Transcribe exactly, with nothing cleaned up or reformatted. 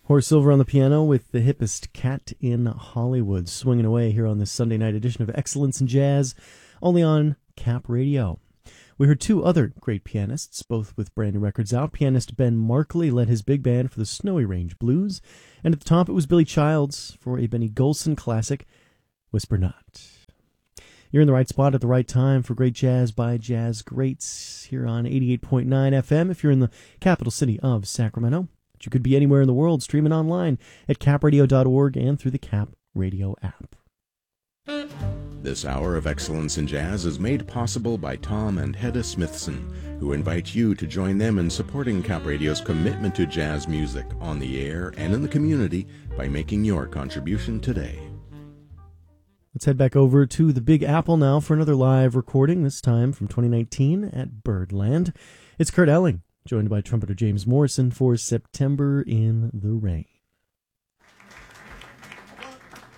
Horace Silver on the piano with the hippest cat in Hollywood, swinging away here on this Sunday night edition of Excellence in Jazz, only on Cap Radio. We heard two other great pianists, both with brand new records out. Pianist Ben Markley led his big band for the Snowy Range Blues, and at the top it was Billy Childs for a Benny Golson classic, Whisper Not. You're in the right spot at the right time for great jazz by jazz greats here on eighty-eight point nine F M if you're in the capital city of Sacramento. But you could be anywhere in the world streaming online at cap radio dot org and through the Cap Radio app. This hour of Excellence in Jazz is made possible by Tom and Hedda Smithson, who invite you to join them in supporting Cap Radio's commitment to jazz music on the air and in the community by making your contribution today. Let's head back over to the Big Apple now for another live recording, this time from twenty nineteen at Birdland. It's Kurt Elling, joined by trumpeter James Morrison for September in the Rain.